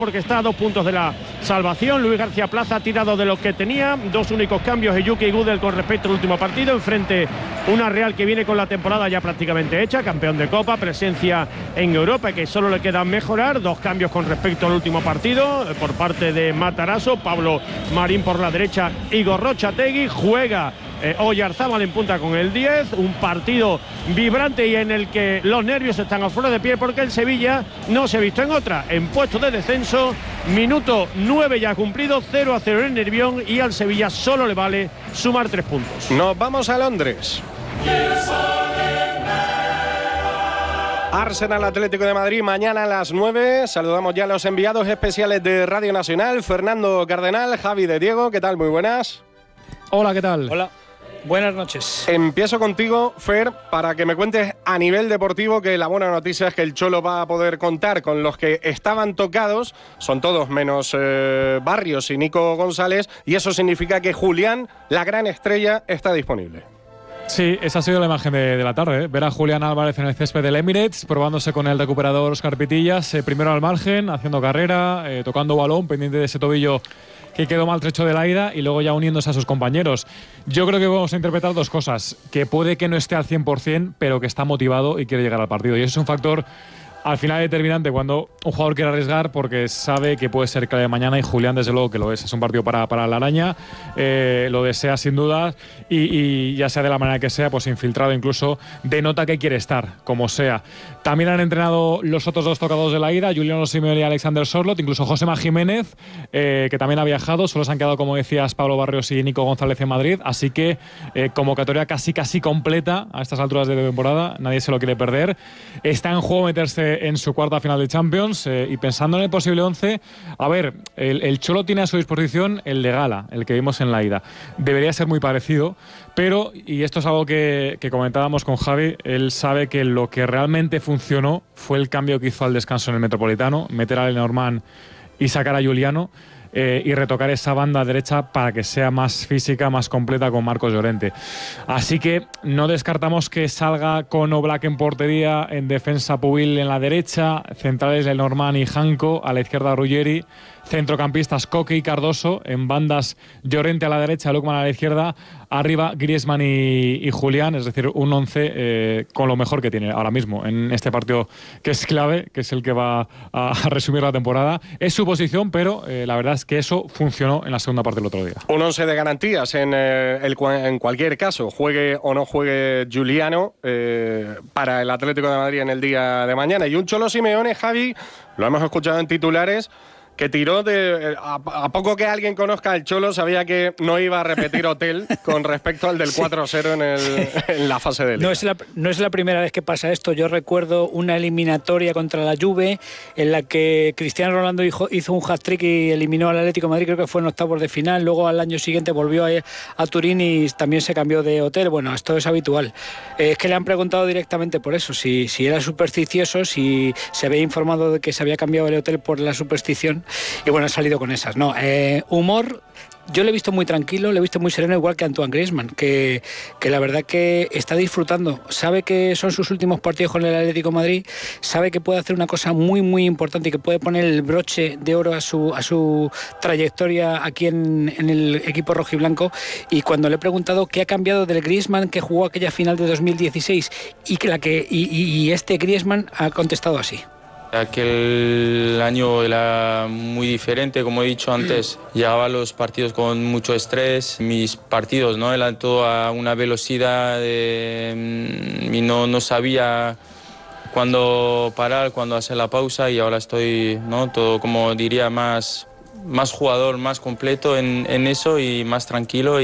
porque está a 2 puntos de la salvación. Luis García Plaza ha tirado de lo que tenía, 2 únicos cambios, Eyuki y Gudel con respecto al último partido, enfrente una Real que viene con la temporada ya prácticamente hecha, campeón de Copa, presencia en Europa y que solo le queda mejorar. 2 cambios con respecto al último partido por parte de Matarazzo, Pablo Marín por la derecha, Igor Rochategui, juega Oyarzábal en punta con el 10, un partido vibrante y en el que los nervios están a flor de piel porque el Sevilla no se ha visto en otra, en puesto de descenso, minuto 9 ya cumplido, 0-0 en el Nervión y al Sevilla solo le vale sumar 3 puntos. Nos vamos a Londres. Arsenal Atlético de Madrid mañana a las 9. Saludamos ya a los enviados especiales de Radio Nacional, Fernando Cardenal, Javi de Diego, ¿qué tal? Muy buenas. Hola, ¿qué tal? Hola. Buenas noches. Empiezo contigo, Fer, para que me cuentes a nivel deportivo que la buena noticia es que el Cholo va a poder contar con los que estaban tocados, son todos menos Barrios y Nico González, y eso significa que Julián, la gran estrella, está disponible. Sí, esa ha sido la imagen de la tarde, ¿eh? Ver a Julián Álvarez en el césped del Emirates, probándose con el recuperador Óscar Pitillas, primero al margen, haciendo carrera, tocando balón, pendiente de ese tobillo que quedó maltrecho de la ida y luego ya uniéndose a sus compañeros. Yo creo que vamos a interpretar 2 cosas, que puede que no esté al 100%, pero que está motivado y quiere llegar al partido. Y eso es un factor al final determinante cuando un jugador quiere arriesgar porque sabe que puede ser clave mañana y Julián desde luego que lo es. Es un partido para la araña, lo desea sin duda y ya sea de la manera que sea, pues infiltrado incluso, denota que quiere estar, como sea. También han entrenado los otros 2 tocados de la ida, Juliano Simeone y Alexander Sorloth, incluso Josema Jiménez, que también ha viajado. Solo se han quedado, como decías, Pablo Barrios y Nico González en Madrid, así que convocatoria casi completa a estas alturas de temporada, nadie se lo quiere perder. Está en juego meterse en su cuarta final de Champions y pensando en el posible 11, a ver, el Cholo tiene a su disposición el de gala, el que vimos en la ida. Debería ser muy parecido, pero, y esto es algo que comentábamos con Javi, él sabe que lo que realmente funcionó fue el cambio que hizo al descanso en el Metropolitano, meter a Lenormand y sacar a Juliano, y retocar esa banda derecha para que sea más física, más completa con Marcos Llorente. Así que no descartamos que salga con Oblak en portería, en defensa Pubil en la derecha, centrales Lenormand y Janko, a la izquierda Ruggeri, centrocampistas Coque y Cardoso, en bandas Llorente a la derecha, Lukman a la izquierda, arriba Griezmann y Julián, es decir, un 11 con lo mejor que tiene ahora mismo en este partido que es clave, que es el que va a resumir la temporada. Es su posición, pero la verdad es que eso funcionó en la segunda parte del otro día. Un 11 de garantías en cualquier caso, juegue o no juegue Juliano, para el Atlético de Madrid en el día de mañana. Y un Cholo Simeone, Javi, lo hemos escuchado en titulares, que tiró de... A poco que alguien conozca al Cholo, sabía que no iba a repetir hotel con respecto al del 4-0 en la fase de liga. No es la primera vez que pasa esto. Yo recuerdo una eliminatoria contra la Juve en la que Cristiano Ronaldo hizo un hat-trick y eliminó al Atlético de Madrid, creo que fue en octavos de final. Luego al año siguiente volvió a Turín y también se cambió de hotel. Bueno, esto es habitual. Es que le han preguntado directamente por eso, si era supersticioso, si se había informado de que se había cambiado el hotel por la superstición. Y bueno, ha salido con esas. No, humor, yo le he visto muy tranquilo, le he visto muy sereno, igual que Antoine Griezmann, que la verdad que está disfrutando. Sabe que son sus últimos partidos con el Atlético de Madrid, sabe que puede hacer una cosa muy, muy importante y que puede poner el broche de oro a su trayectoria aquí en el equipo rojiblanco. Y cuando le he preguntado qué ha cambiado del Griezmann que jugó aquella final de 2016 y este Griezmann, ha contestado así. Aquel año era muy diferente, como he dicho antes, llegaba a los partidos con mucho estrés, mis partidos, ¿no? Eran todo a una velocidad y no sabía cuándo parar, cuándo hacer la pausa, y ahora estoy, ¿no? Todo, como diría, más jugador, más completo en eso y más tranquilo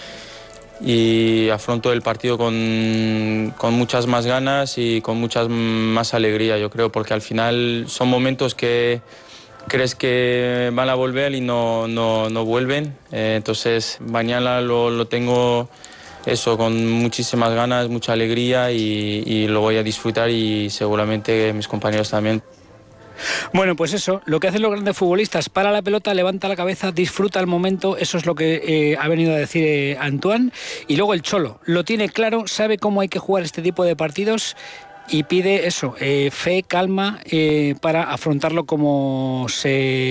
y afronto el partido con muchas más ganas y con muchas más alegría, yo creo, porque al final son momentos que crees que van a volver y no vuelven. Entonces mañana lo tengo eso con muchísimas ganas, mucha alegría y lo voy a disfrutar y seguramente mis compañeros también. Bueno, pues eso, lo que hacen los grandes futbolistas, para la pelota, levanta la cabeza, disfruta el momento, eso es lo que ha venido a decir Antoine. Y luego el Cholo, lo tiene claro, sabe cómo hay que jugar este tipo de partidos y pide eso, fe, calma, para afrontarlo como se